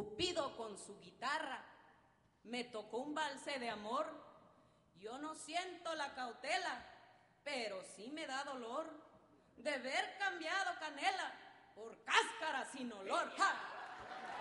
Cupido con su guitarra me tocó un valse de amor. Yo no siento la cautela, pero sí me da dolor de ver cambiado canela por cáscara sin olor. ¡Ja!